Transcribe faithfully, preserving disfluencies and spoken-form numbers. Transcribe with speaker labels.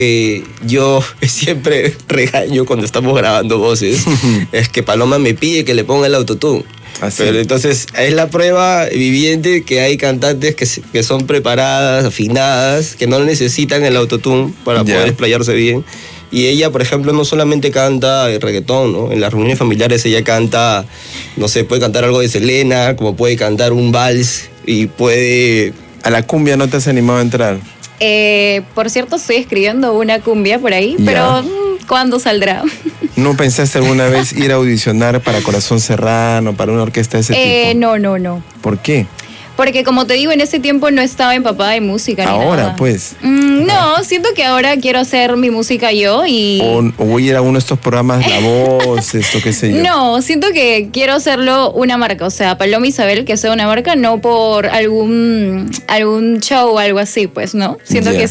Speaker 1: Eh, yo siempre regaño cuando estamos grabando voces, es que Paloma me pide que le ponga el autotune.
Speaker 2: Así.
Speaker 1: Pero entonces es la prueba viviente que hay cantantes que, que son preparadas, afinadas, que no necesitan el autotune para
Speaker 2: Ya.
Speaker 1: poder explayarse bien. Y ella, por ejemplo, no solamente canta reggaetón, ¿no? En las reuniones familiares ella canta, no sé, puede cantar algo de Selena, como puede cantar un vals y puede...
Speaker 2: ¿A la cumbia no te has animado a entrar?
Speaker 3: Eh, por cierto, estoy escribiendo una cumbia por ahí,
Speaker 2: Ya.
Speaker 3: pero mm, ¿cuándo saldrá?
Speaker 2: ¿No pensaste alguna vez ir a audicionar para Corazón Serrano, para una orquesta de ese
Speaker 3: Eh,
Speaker 2: tipo?
Speaker 3: no, no, no.
Speaker 2: ¿Por qué?
Speaker 3: Porque como te digo, en ese tiempo no estaba empapada de música ni
Speaker 2: Ahora,
Speaker 3: nada.
Speaker 2: pues.
Speaker 3: Mm, no, siento que ahora quiero hacer mi música yo y...
Speaker 2: O, o voy a ir a uno de estos programas, La Voz, esto qué sé yo.
Speaker 3: No, siento que quiero hacerlo una marca, o sea, Paloma Isabel, que sea una marca, no por algún, algún show o algo así, pues, ¿no? Siento
Speaker 2: Ya.
Speaker 3: que